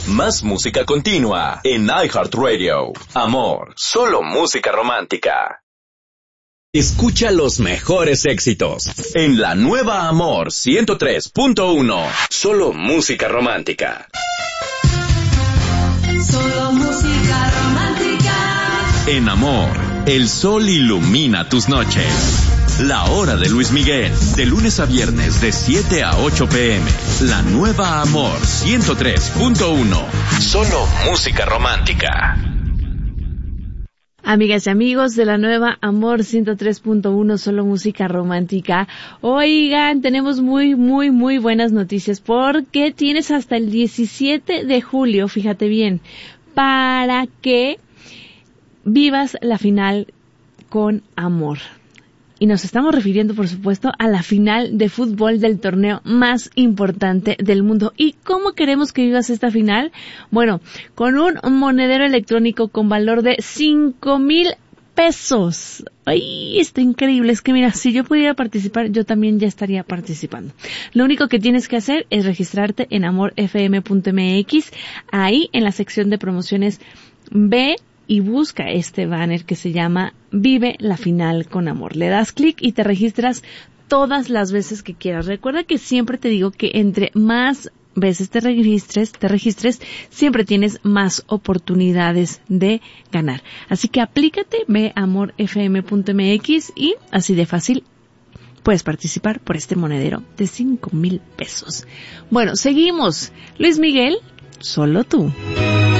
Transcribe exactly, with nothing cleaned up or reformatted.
Más música continua en iHeartRadio. Amor, solo música romántica. Escucha los mejores éxitos en la nueva Amor ciento tres punto uno. Solo música romántica. Solo música romántica. En Amor, el sol ilumina tus noches. La hora de Luis Miguel, de lunes a viernes de siete a ocho pm. La nueva Amor ciento tres punto uno. Solo música romántica. Amigas y amigos de la nueva Amor ciento tres punto uno, solo música romántica. Oigan, tenemos muy, muy, muy buenas noticias porque tienes hasta el diecisiete de julio, fíjate bien, para que vivas la final con amor. Y nos estamos refiriendo, por supuesto, a la final de fútbol del torneo más importante del mundo. ¿Y cómo queremos que vivas esta final? Bueno, con un monedero electrónico con valor de cinco mil pesos. ¡Ay! Está increíble. Es que mira, si yo pudiera participar, yo también ya estaría participando. Lo único que tienes que hacer es registrarte en amor f m punto m x. Ahí, en la sección de promociones, ve y busca este banner que se llama Vive la Final con Amor. Le das clic y te registras todas las veces que quieras. Recuerda que siempre te digo que entre más veces te registres, te registres, siempre tienes más oportunidades de ganar. Así que aplícate, ve a amor f m punto m x y así de fácil puedes participar por este monedero de cinco mil pesos. Bueno, seguimos. Luis Miguel, solo tú.